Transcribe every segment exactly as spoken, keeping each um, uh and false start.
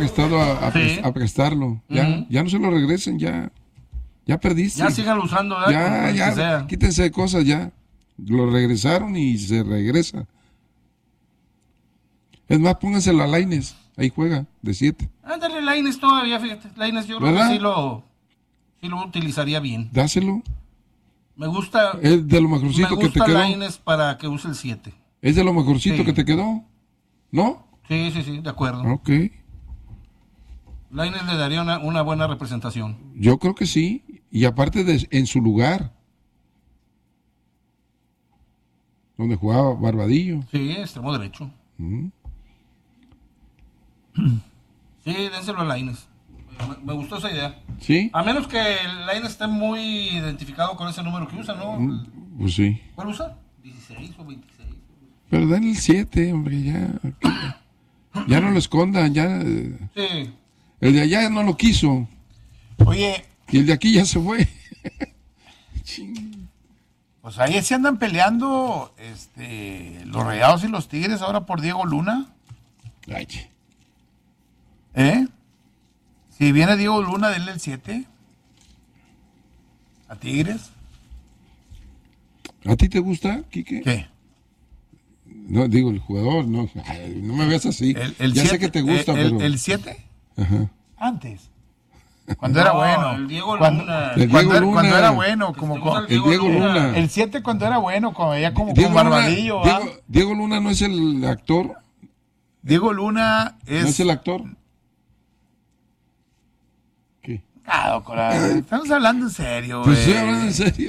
prestado a, a, Sí. a prestarlo. Ya, Ujú. ya no se lo regresen, ya. Ya perdiste. Ya sigan usando, ¿verdad? Ya, Con lo ya, que sea. quítense de cosas ya. Lo regresaron y se regresa. Es más, pónganselo a Lainez. Ahí juega, de siete. Ándale, Lainez todavía, fíjate. Lainez yo creo ¿Verdad? que sí lo, sí lo utilizaría bien. Dáselo. Me gusta, Es de lo me mejorcito que te gusta quedó. Lainez para que use el siete. Es de lo mejorcito Sí. que te quedó. ¿No? Sí, sí, sí, de acuerdo. Ok. Lainez le daría una, una buena representación. Yo creo que sí. Y aparte de en su lugar. Donde jugaba Barbadillo. Sí, extremo derecho. Mm. Sí, dénselo a Lainez. Me, me gustó esa idea. ¿Sí? A menos que Lainez esté muy identificado con ese número que usa, ¿no? Mm, Pues sí. ¿Cuál usa? ¿dieciséis o veintiséis? Pero den el siete, hombre, ya. Ya no lo escondan, ya. eh, Sí. El de allá no lo quiso. Oye, Y el de aquí ya se fue. pues ahí se andan peleando este, los Rayados y los Tigres ahora por Diego Luna. Ay, ¿Eh? Si viene Diego Luna, denle el siete. ¿A Tigres? ¿A ti te gusta, Quique? ¿Qué? No, digo, el jugador, no. Ay, no me veas así. El, el ya siete, sé que te gusta, el, pero. ¿El siete? Ajá. Antes. Cuando era No, bueno. el Diego cuando, Luna. El cuando Diego era- Luna. cuando era bueno, Que como te con- gusta El Diego Luna. el siete cuando era bueno, como ya como Diego con Luna, Barbadillo. ¿va? Diego, Diego Luna no es el actor. Diego Luna es. No es el actor. ¿Qué? Ah, doctora, estamos hablando en serio, Pues güey. estoy hablando en serio.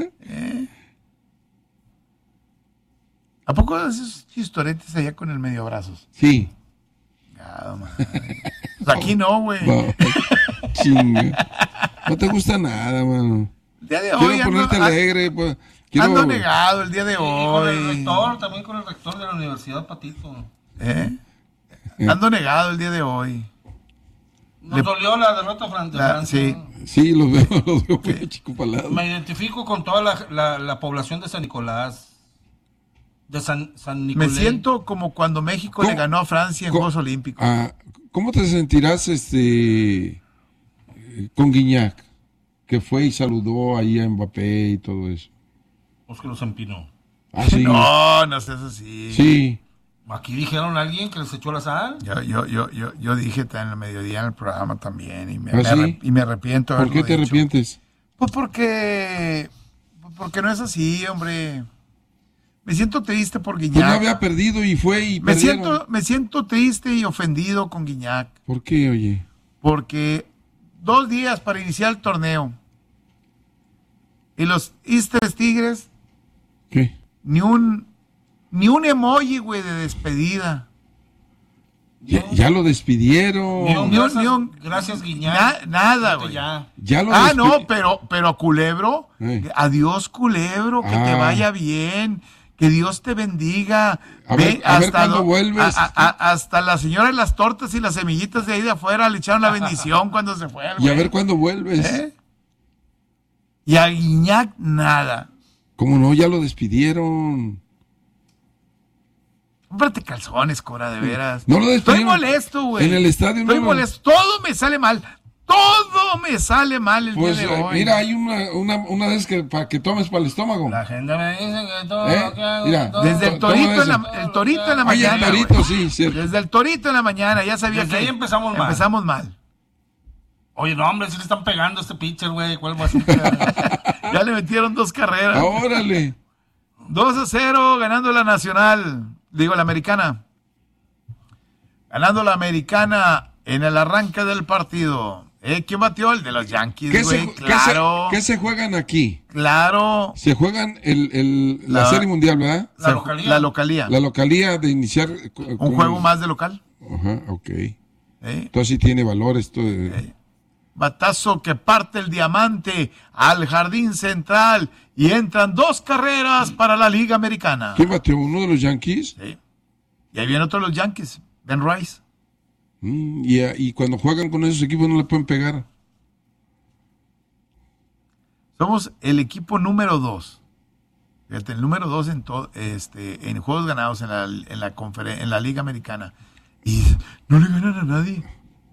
¿A poco haces chistoretes allá con el medio brazos? Sí. Ah, madre. Pues aquí no, güey. No. Chinga. No te gusta nada, mano. El día de Quiero hoy ando, ponerte a- alegre. Pues. Quiero... ando negado el día de Sí, con el hoy. rector, también con el rector de la Universidad Patito. ¿Eh? Ando negado el día de hoy. Nos Le- dolió la derrota frente a La- Francia. sí. ¿no? Sí, los veo, los veo muy achicopalados. Me identifico con toda la, la, la población de San Nicolás. De San, San Me Nicolás. siento como cuando México ¿Cómo? le ganó a Francia en ¿Cómo? Juegos Olímpicos. Ah, ¿cómo te sentirás este eh, con Guiñac? Que fue y saludó ahí a Mbappé y todo eso. Pues que los empinó. Ah, sí. No, no seas así. Sí. Aquí dijeron a alguien que les echó la sal. Yo, yo, yo, yo, yo dije en el mediodía en el programa también y me, ¿Ah, me sí? arrep- y me arrepiento. de ¿Por qué haberlo te dicho. arrepientes? Pues porque, pues porque no es así, hombre. Me siento triste por Pues Guiñac. no había perdido y fue y me perdieron. siento, me siento triste y ofendido con Guiñac ¿Por qué, oye? porque dos días para iniciar el torneo y los Easters Tigres ¿Qué? ni un ni un emoji, güey, de despedida. Ya, ya lo despidieron. Ni un Ni un- gracias, ni un- gracias, Na- Guiñac. nada, Vete güey. ya. Ya lo Ah, despi- no, pero, pero Culebro, Eh. adiós Culebro, que te Ah. vaya bien, que Dios te bendiga. A ver- a ver cuándo do- vuelves. a- a- a- hasta la señora de las tortas y las semillitas de ahí de afuera le echaron la bendición cuando se fue. el Y a güey. ver cuándo vuelves. ¿Eh? Y a Guiñac nada. ¿Cómo no? Ya lo despidieron. Cómprate calzones, Cora, de veras. No lo Estoy despidieron. molesto, güey. En el estadio no Estoy lo- molesto. Todo me sale mal. Todo me sale mal el Pues día de eh, hoy. mira, hay una, una, una vez que para que tomes para el estómago. La gente me dice que todo ¿Eh? lo que hago, Mira, todo- Desde el to- toma torito, en eso. la, el torito en la Ay, el mañana. torito, güey. sí, cierto. Desde el torito en la mañana, ya sabía Desde que ahí empezamos mal. Empezamos mal. Oye, no, hombre, si le están pegando a este pitcher, güey. ¿Cuál va a ser? que- Ya le metieron dos carreras. Ah, órale. dos a cero, ganando la nacional. Digo, la americana. Ganando la americana en el arranque del partido. ¿Eh? ¿Quién batió? El de los Yankees, ¿Qué güey. se, qué Claro. se- qué se juegan aquí? Claro. Se juegan el, el- la, La- serie mundial, ¿verdad? La Se- localía. La localía. La localía de iniciar. eh, con- Un juego más de local. Ajá, ok. ¿Eh? Entonces sí tiene valor esto. de- Batazo que parte el diamante al jardín central y entran dos carreras para la Liga Americana. ¿Quién batió? ¿Uno de los Yankees? Sí. Y ahí viene otro de los Yankees, Ben Rice. Mm, y, y cuando juegan con esos equipos no le pueden pegar. Somos el equipo número dos. Fíjate, el número dos en, to- este, en juegos ganados en la, en, la conferen- en la Liga Americana. Y no le ganan a nadie.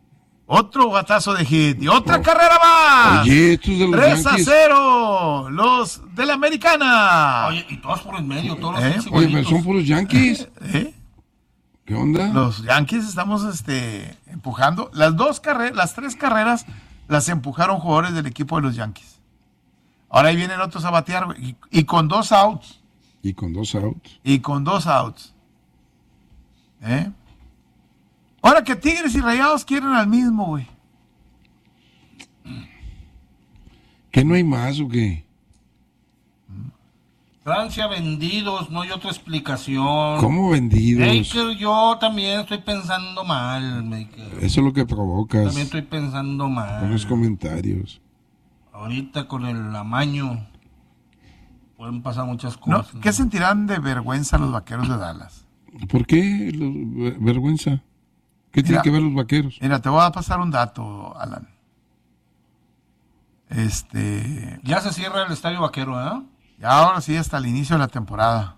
Otro batazo de hit y otra Oh. carrera más. Oye, estos de los tres a Yankees. cero. Los de la Americana. Oye, y todos por el medio, todos los Eh, hits Oye, pero igualitos. son puros Yankees. ¿Eh? ¿Qué onda? Los Yankees estamos este, empujando. Las dos carreras, las tres carreras las empujaron jugadores del equipo de los Yankees. Ahora ahí vienen otros a batear, güey, y, y con dos outs. Y con dos outs. Y con dos outs. ¿Eh? Ahora que Tigres y Rayados quieren al mismo, güey. ¿Que no hay más o qué? Francia vendidos, no hay otra explicación. ¿Cómo vendidos? Maker, yo también estoy pensando mal, Maker. Eso es lo que provocas También estoy pensando mal. con los comentarios. Ahorita con el amaño pueden pasar muchas ¿No? cosas. ¿Qué sentirán de vergüenza los vaqueros de Dallas? ¿Por qué los- ver- vergüenza? ¿Qué tienen Mira. que ver los vaqueros? Mira, te voy a pasar un dato, Alan. Este. Ya se cierra el estadio vaquero, ¿eh? Ya ahora sí, hasta el inicio de la temporada.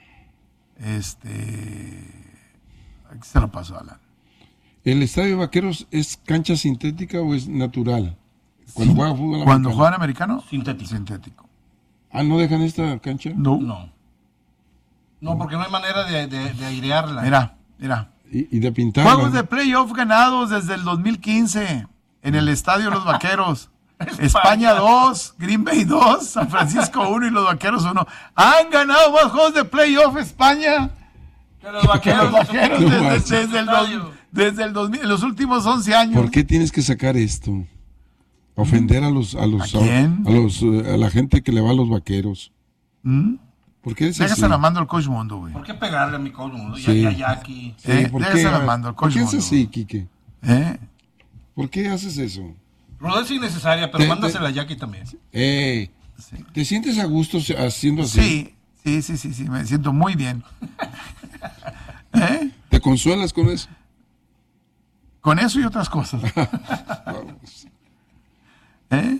Este. Aquí se lo paso, Alan. ¿El estadio de vaqueros es cancha sintética o es natural? Cuando juega fútbol Cuando americano. juegan americano, Sintético. sintético. Ah, ¿no dejan esta cancha? No. No. No, porque no hay manera de, de- de airearla. Mira, mira. Y, y de pintarla. Juegos de playoff ganados desde el dos mil quince en el estadio Los Vaqueros. España dos, Green Bay dos, San Francisco uno y los Vaqueros uno. Han ganado más juegos de playoff España Que los vaqueros, los Vaqueros No desde, manches. desde el dos- desde el dos mil, en los últimos once años. ¿Por qué tienes que sacar esto? Ofender a los a los ¿A quién? a los eh, a la gente que le va a los vaqueros. ¿Mm? ¿Por qué es así? Déjase la mando al Coach Mondo, güey. ¿Por qué pegarle a mi coach? Sí. Ya, ya, ya aquí. Sí, Eh, ¿por déjase qué? la mando al ¿Por Coach qué es Mondo. así, Quique? ¿Eh? ¿Por qué haces eso? Rudez innecesaria, pero Te- mándasela a Jackie también. Eh, Sí. ¿te sientes a gusto haciendo así? Sí, sí, sí, sí, sí, me siento muy bien. ¿Eh? ¿Te consuelas con eso? Con eso y otras cosas. Vamos. ¿Eh?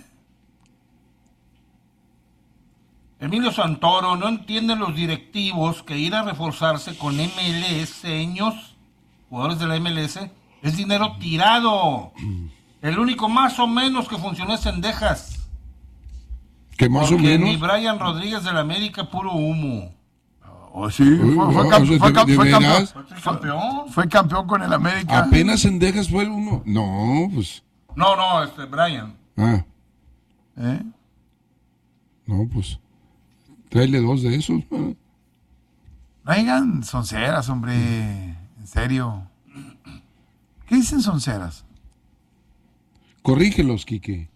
Emilio Santoro, no entienden los directivos que ir a reforzarse con M L S, seños, jugadores de la M L S, es dinero tirado. El único más o menos que funcionó es Cendejas. Que más o Porque ni menos. Brian Rodríguez del América, puro humo. Oh, sí, Uy, fue, fue no, cam- o sea, fue ¿de- cam- de fue campeón, veras? ¿Fue campeón? fue campeón con el América. Apenas en Dejas fue el uno. No, pues. No, no, este, Brian. Ah, ¿Eh? no, pues. Tráele dos de esos. ¿no? No hagan sonceras, hombre. En serio. ¿Qué dicen sonceras? Corrígelos, Quique.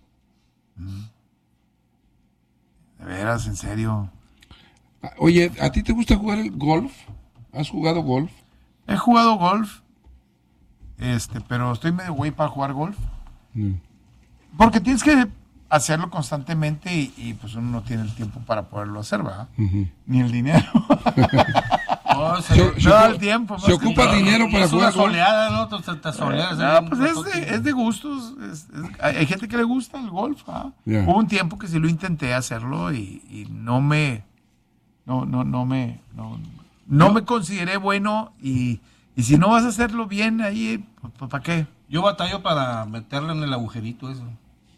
De veras, en serio. Ah, Oye, ¿a ti te gusta jugar el golf? ¿Has jugado golf? He jugado golf. Este, pero estoy medio güey para jugar golf. No. Porque tienes que hacerlo constantemente y, y, pues uno no tiene el tiempo para poderlo hacer, ¿verdad? Ujú. Ni el dinero. No, se- Se- No da el tiempo. se más que- ocupa dinero y para es una jugar golf. soleada, ¿no? Te, te soleas, No, ¿eh? pues es de, es de gustos. es- es- hay hay gente que le gusta el golf. ¿ah? Ya. Hubo un tiempo que sí lo intenté hacerlo y, y no me. No, no, no me. No, no me consideré bueno y, y si no vas a hacerlo bien ahí, pues, pues, ¿para qué? Yo batallo para meterle en el agujerito eso.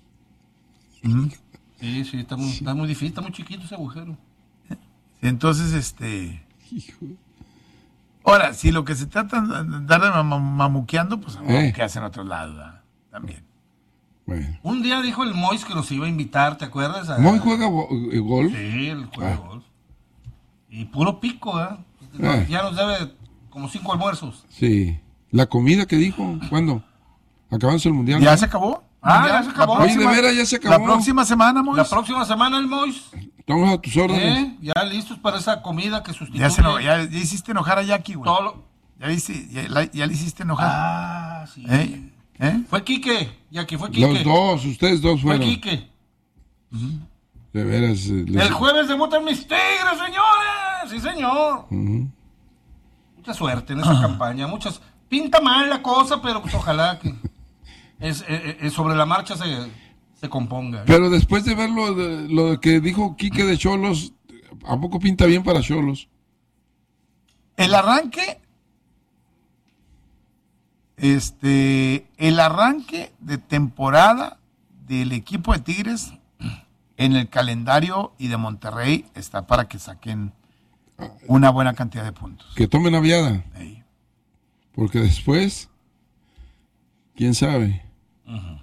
Sí, sí, está muy, está muy difícil, está muy chiquito ese agujero. Entonces, este. Hijo. Ahora, si lo que se trata de andar de mam- mamuqueando, pues Eh. que hacen en otros lados, ¿verdad? También. Bueno. Un día dijo el Mois que nos iba a invitar, ¿te acuerdas? A- ¿Moy juega go- eh, golf? Sí, el juego de Ah. golf. Y puro pico, ¿eh? Ah. Ya nos debe como cinco almuerzos. Sí. ¿La comida que dijo? ¿Cuándo? Acabándose el mundial. ¿Ya ¿no? se acabó? Ah, ya se acabó. Oye, de veras, ya se acabó. La próxima semana, Mois. La próxima semana el Mois, Estamos a tus órdenes. ¿eh? Ya listos para esa comida que sustituye Ya, se eno- ya, ya hiciste enojar a Jackie, güey. todo lo... Ya, viste- ya, la- ya le hiciste enojar. Ah, sí. ¿Eh? ¿Eh? Fue Quique, Jackie, fue Quique. Los dos, ustedes dos Fue fueron. Quique. De veras. eh, les- El jueves debutan mis tigres, señores. Sí, señor. Ujú. Mucha suerte en esa campaña. Muchas. Pinta mal la cosa, pero pues ojalá que es, eh, eh, sobre la marcha se, se componga. Pero después de ver lo, de- lo que dijo Quique de Cholos, ¿a poco pinta bien para Cholos? El arranque Este, el arranque de temporada del equipo de Tigres en el calendario y de Monterrey está para que saquen una buena cantidad de puntos. Que tomen aviada. Ahí. Porque después, quién sabe. Uh-huh.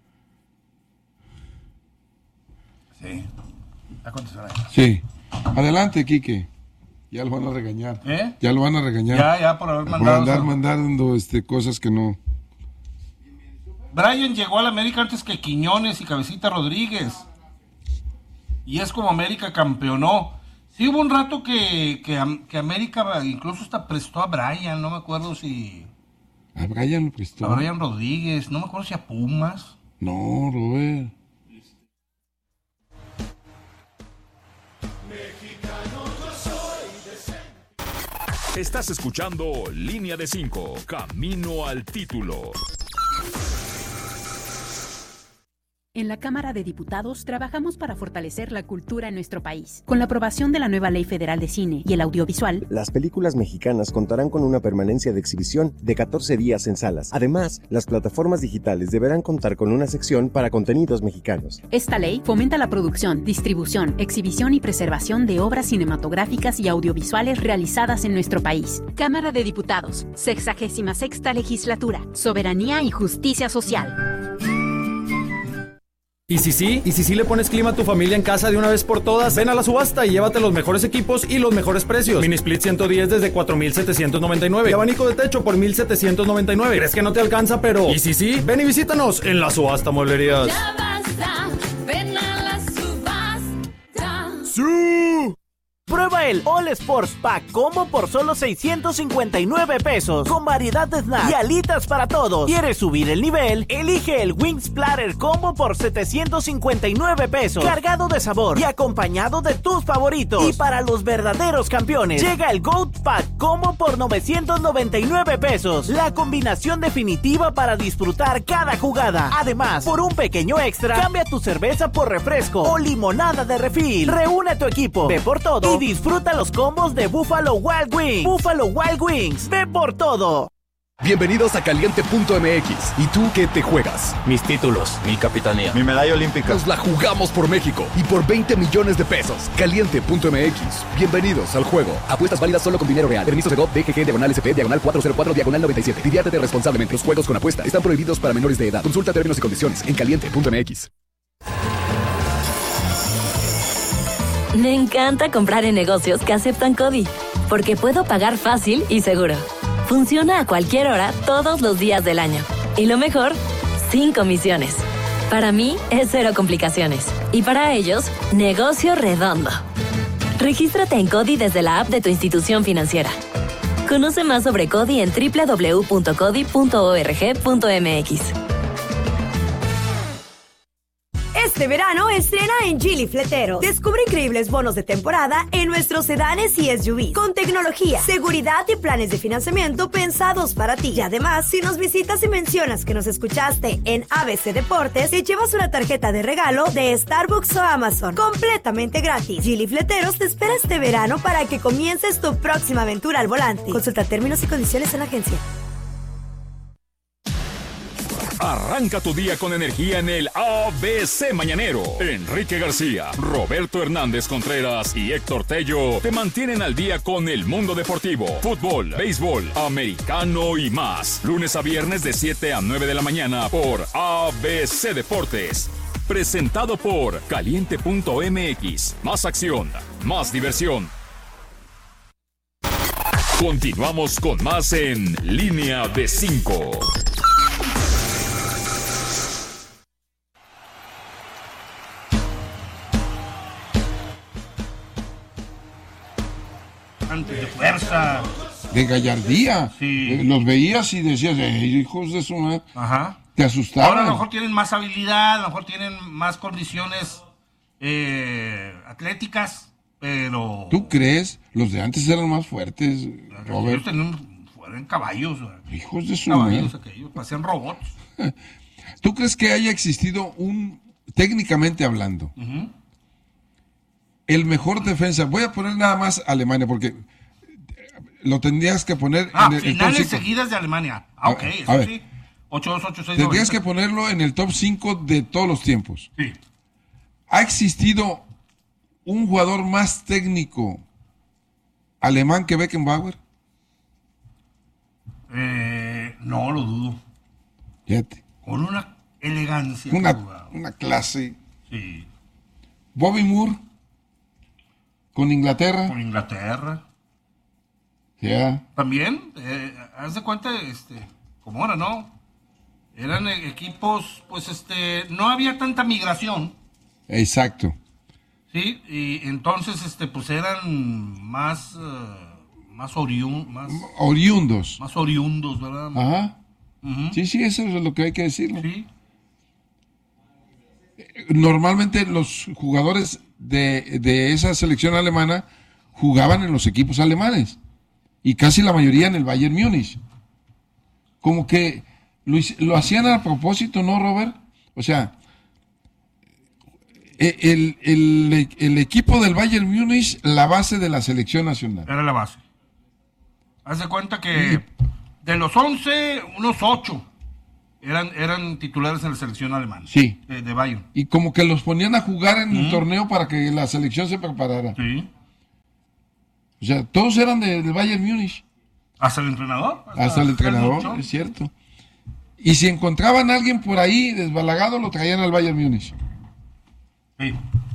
Sí. Ya contestó ahí. Sí. Adelante, Quique. Ya lo van a regañar. ¿Eh? Ya lo van a regañar. Ya, ya, por haber Por mandado. andar eso. mandando este, cosas que no. Brian llegó al América antes que Quiñones y Cabecita Rodríguez. Y es como América campeonó. Sí, hubo un rato que, que, que América incluso hasta prestó a Brian, no me acuerdo si... A Brian lo prestó. A Brian Rodríguez, no me acuerdo si a Pumas. No, Robert. Estás escuchando Línea de cinco, Camino al Título. En la Cámara de Diputados trabajamos para fortalecer la cultura en nuestro país. Con la aprobación de la nueva Ley Federal de Cine y el Audiovisual, las películas mexicanas contarán con una permanencia de exhibición de catorce días en salas. Además, las plataformas digitales deberán contar con una sección para contenidos mexicanos. Esta ley fomenta la producción, distribución, exhibición y preservación de obras cinematográficas y audiovisuales realizadas en nuestro país. Cámara de Diputados, sexagésima sexta legislatura, soberanía y justicia social. ¿Y si sí? ¿Y si sí le pones clima a tu familia en casa de una vez por todas? Ven a la subasta y llévate los mejores equipos y los mejores precios. Mini Split ciento diez desde cuatro mil setecientos noventa y nueve. Y abanico de techo por mil setecientos noventa y nueve. ¿Crees que no te alcanza? Pero... ¿y si sí? Ven y visítanos en la subasta Mueblerías. Ya basta, ven a la subasta. ¡Sí! Prueba el All Sports Pack Combo por solo seiscientos cincuenta y nueve pesos, con variedad de snacks y alitas para todos. ¿Quieres subir el nivel? Elige el Wings Platter Combo por setecientos cincuenta y nueve pesos, cargado de sabor y acompañado de tus favoritos. Y para los verdaderos campeones, llega el Goat Pack Combo por novecientos noventa y nueve pesos, la combinación definitiva para disfrutar cada jugada. Además, por un pequeño extra, cambia tu cerveza por refresco o limonada de refil. Reúne a tu equipo, ve por todo y disfruta los combos de Buffalo Wild Wings. Buffalo Wild Wings, ve por todo. Bienvenidos a Caliente punto M X. ¿Y tú qué te juegas? Mis títulos, mi capitanía, mi medalla olímpica. Nos la jugamos por México y por veinte millones de pesos. Caliente punto M X. Bienvenidos al juego. Apuestas válidas solo con dinero real. Permisos de G O P, D G G, diagonal S P, diagonal cuatro cero cuatro, diagonal noventa y siete. Diviértete responsablemente. Los juegos con apuesta están prohibidos para menores de edad. Consulta términos y condiciones en Caliente punto M X. Me encanta comprar en negocios que aceptan CODI, porque puedo pagar fácil y seguro. Funciona a cualquier hora, todos los días del año. Y lo mejor, sin comisiones. Para mí, es cero complicaciones. Y para ellos, negocio redondo. Regístrate en CODI desde la app de tu institución financiera. Conoce más sobre CODI en doble u doble u doble u punto codi punto org punto m x. Este verano estrena en Geely Fleteros. Descubre increíbles bonos de temporada en nuestros sedanes y S U Vs con tecnología, seguridad y planes de financiamiento pensados para ti. Y además, si nos visitas y mencionas que nos escuchaste en A B C Deportes, te llevas una tarjeta de regalo de Starbucks o Amazon completamente gratis. Geely Fleteros te espera este verano para que comiences tu próxima aventura al volante. Consulta términos y condiciones en la agencia. Arranca tu día con energía en el A B C Mañanero. Enrique García, Roberto Hernández Contreras y Héctor Tello te mantienen al día con el mundo deportivo, fútbol, béisbol, americano y más. Lunes a viernes de siete a nueve de la mañana por A B C Deportes. Presentado por Caliente punto M X. Más acción, más diversión. Continuamos con más en Línea de cinco. De fuerza, de gallardía. Sí. Eh, los veías y decías, eh, hijos de su madre. Ajá. Te asustaban. Ahora a lo mejor tienen más habilidad, a lo mejor tienen más condiciones eh, atléticas, pero... ¿Tú crees? Los de antes eran más fuertes, Robert. Ellos tenían, fueron caballos. Hijos de su Caballos madre. aquellos, parecían robots. ¿Tú crees que haya existido un, técnicamente hablando, Uh-huh. el mejor defensa? Voy a poner nada más Alemania, porque lo tendrías que poner Ah, en el, el top finales cinco. seguidas de Alemania. Ah, ok, A- eso a ver. sí. ocho dos, ocho seis. Tendrías que ponerlo en el top cinco de todos los tiempos. Sí. ¿Ha existido un jugador más técnico alemán que Beckenbauer? Eh, no lo dudo. Fíjate. Con una elegancia. Una, que jugaba. una clase. Sí. Bobby Moore con Inglaterra. Con Inglaterra. Ya. También, eh, haz de cuenta, este, como ahora, ¿no? Eran eh, equipos, pues, este, no había tanta migración, Exacto. ¿sí? Y entonces, este, pues, eran más, eh, más oriundos, más, Oriundos. más oriundos, ¿verdad? Ajá. Ujú. Sí, sí, eso es lo que hay que decirlo. Sí. Normalmente los jugadores de, de esa selección alemana jugaban en los equipos alemanes y casi la mayoría en el Bayern Múnich. Como que lo, hic- lo hacían a propósito, ¿no, Robert? O sea, e- el, el- el equipo del Bayern Múnich, la base de la selección nacional. Era la base. Haz de cuenta que de los once, unos ocho eran, eran titulares en la selección alemana. Sí. De, de Bayern. Y como que los ponían a jugar en el Ujú. torneo para que la selección se preparara. Sí. O sea, todos eran de- del Bayern Múnich. Hasta el entrenador. Hasta el entrenador, mucho. es cierto. Y si encontraban a alguien por ahí desbalagado, lo traían al Bayern Múnich. Sí.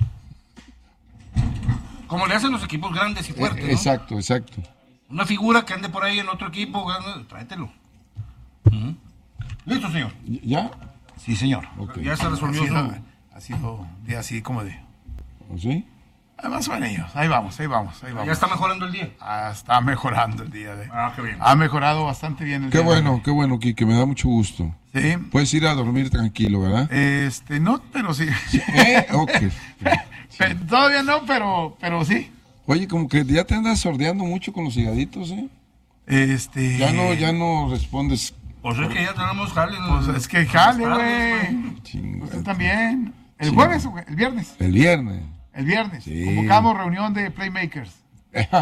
Como le hacen los equipos grandes y fuertes, Eh, ¿no? Exacto, exacto. Una figura que ande por ahí en otro equipo, gana- tráetelo. Ujú. Listo, señor. ¿Ya? Sí, señor. Ya se resolvió Ha sido, su... ha sido un día así como de... ¿O sí? Ah, más o menos. Ahí vamos, ahí vamos, ahí vamos. Ya está mejorando el día. Ah, está mejorando el día de... Ah, qué bien. Ha mejorado bastante bien el Qué día de bueno, hoy. qué bueno, Quique, me da mucho gusto. Sí. Puedes ir a dormir tranquilo, ¿verdad? Este, no, pero sí. ¿Eh? Ok. Pe- Todavía no, pero, pero sí. Oye, como que ya te andas sordeando mucho con los higaditos, ¿eh? Este... Ya no, ya no respondes. Pues es que ya tenemos jale. ¿no? Pues es que jale, Buenas tardes, güey. Chinga. Usted también. El Sí. jueves, güey, el viernes. El viernes. El viernes. Sí. Convocamos reunión de Playmakers.